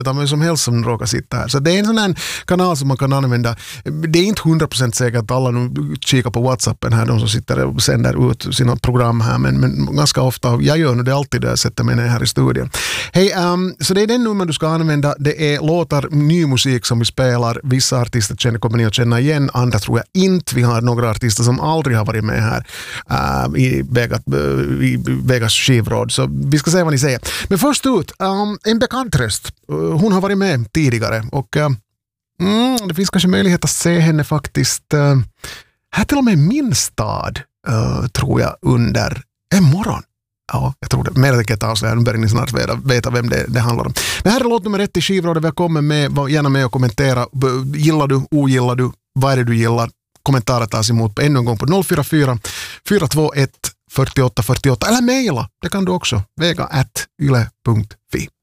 utan vem som helst som råkar sitta här. Så det är en sån här kanal som man kan använda. Det är inte 100% säkert att alla nu kikar på WhatsAppen här, de som sitter och sänder ut sina program här, men ganska ofta, jag gör nu det alltid där jag sätter mig ner här i studion. Hej, så det är den nummer du ska använda. Det är låtar, ny musik som vi spelar. Vissa artister kommer ni att känna igen, andra tror jag inte. Vi har några artister som aldrig har varit med här i Vegas skivråd. Så vi ska se vad ni säger. Men först ut, en bekant röst. Hon har varit med tidigare och det finns kanske möjlighet att se henne faktiskt här till och med min stad, tror jag, under en morgon. Ja, jag tror det. Mer än ett avslöjande. Nu börjar ni snart veta vem det handlar om. Men här är låt nummer 1 i skivrådet. Välkommen med. Var gärna med och kommentera. Gillar du? Ogillar du? Vad är det du gillar? Kommentarer tas emot ännu en gång på 044 421 48 48. Eller mejla. Det kan du också. vega@yle.fi.